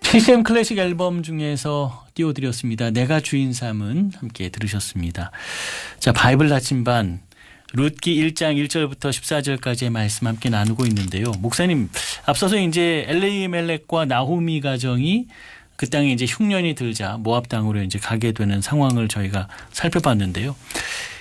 CCM 클래식 앨범 중에서 띄워드렸습니다. 내가 주인 삼은 함께 들으셨습니다. 자, 바이블 나침반 룻기 1장 1절부터 14절까지의 말씀 함께 나누고 있는데요. 목사님, 앞서서 이제 엘리멜렉과 나호미 가정이 그 땅에 이제 흉년이 들자 모압 땅으로 이제 가게 되는 상황을 저희가 살펴봤는데요.